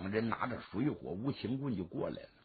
两人拿着水火无情棍就过来了。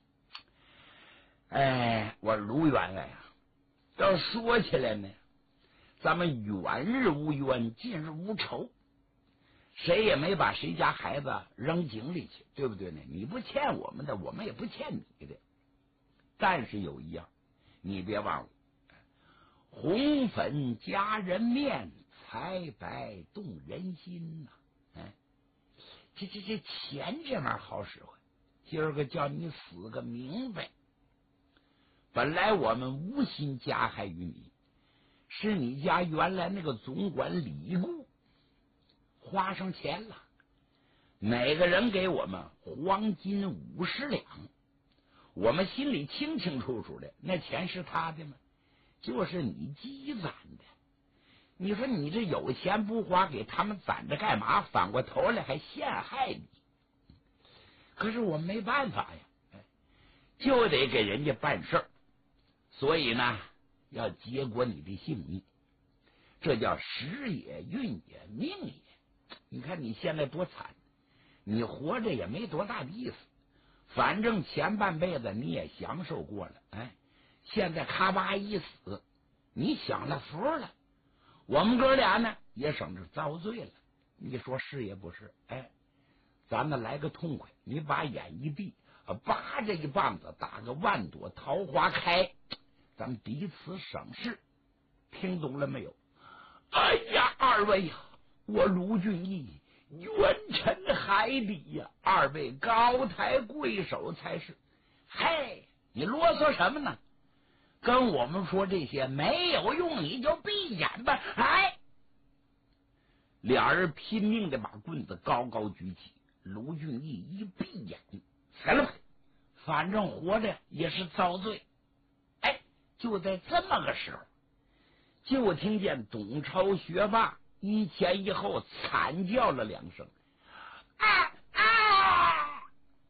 哎，我卢员外呀，要说起来呢，咱们远日无冤，近日无仇，谁也没把谁家孩子扔井里去，对不对呢？你不欠我们的，我们也不欠你的。但是有一样，你别忘了，红粉夹人面，财白动人心呐。哎，这钱这玩意儿好使唤，今儿个叫你死个明白。本来我们无心加害于你，是你家原来那个总管李固花上钱了，每个人给我们黄金50两，我们心里清清楚楚的，那钱是他的吗？就是你积攒的。你说你这有钱不花，给他们攒着干嘛？反过头来还陷害你。可是我们没办法呀，就得给人家办事儿，所以呢，要结果你的性命，这叫时也运也命也。你看你现在多惨，你活着也没多大的意思，反正前半辈子你也享受过了，哎，现在咔吧一死，你享了福了，我们哥俩呢也省着遭罪了。你说是也不是？哎，咱们来个痛快，你把眼一闭，扒着一棒子打个万朵桃花开，咱们彼此省事。听懂了没有？哎呀，二位呀，我卢俊义冤沉海底呀，二位高抬贵手才是。嘿，你啰嗦什么呢？跟我们说这些没有用，你就闭眼吧。哎，俩人拼命的把棍子高高举起，卢俊义一闭眼，死了吧，反正活着也是遭罪。哎，就在这么个时候，就听见董超学霸一前一后惨叫了2声，啊啊！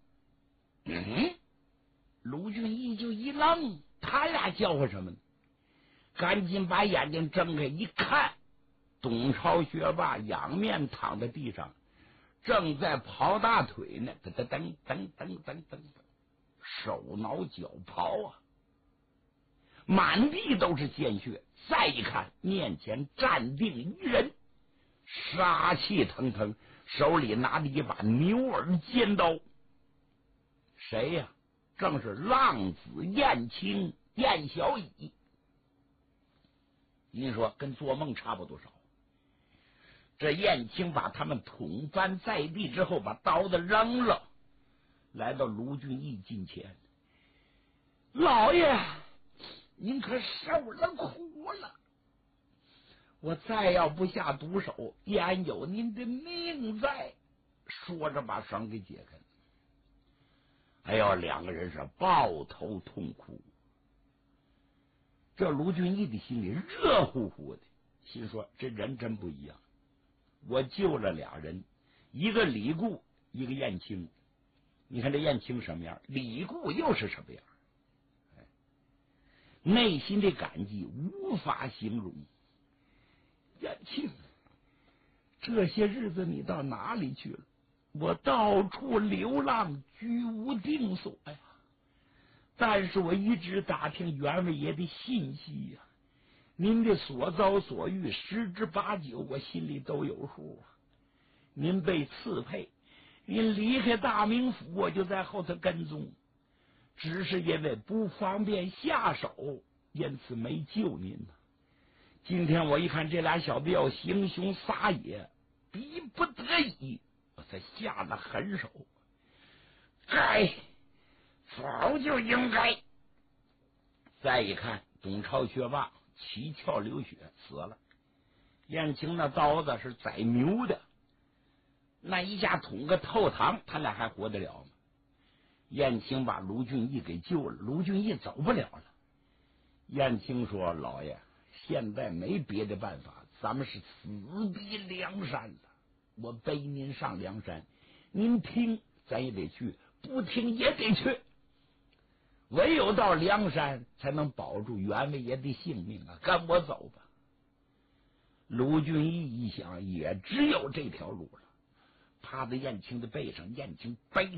卢俊义就一愣，他俩叫唤什么呢？赶紧把眼睛睁开一看，董超学霸仰面躺在地上，正在刨大腿呢，噔噔噔噔噔噔，手挠脚刨啊，满地都是鲜血。再一看，面前站定一人，杀气腾腾，手里拿着一把牛耳尖刀。谁呀？正是浪子燕青燕小乙。您说跟做梦差不多少？这燕青把他们捅翻在地之后，把刀子扔了，来到卢俊义近前。老爷，您可受了苦了，我再要不下毒手，焉有您的命在？说着把绳给解开了。哎呦，两个人是抱头痛哭。这卢俊义的心里热乎乎的，心说这人真不一样，我救了俩人，一个李固，一个燕青。你看这燕青什么样，李固又是什么样，内心的感激无法形容。燕青，这些日子你到哪里去了？我到处流浪，居无定所呀。但是我一直打听袁伟爷的信息呀，您的所遭所遇10之8九，我心里都有数啊。您被刺配，您离开大名府，我就在后头跟踪，只是因为不方便下手，因此没救您呢。今天我一看这俩小子要行凶撒野，逼不得已，我才下了狠手。该早就应该。再一看，董超学霸七窍流血死了，燕青那刀子是宰牛的，那一下捅个透膛，他俩还活得了吗？燕青把卢俊义给救了，卢俊义走不了了。燕青说：“老爷，现在没别的办法，咱们是死逼梁山了。我背您上梁山，您听咱也得去，不听也得去。唯有到梁山才能保住袁伟爷的性命啊！跟我走吧。”卢俊义一想，也只有这条路了，趴在燕青的背上，燕青背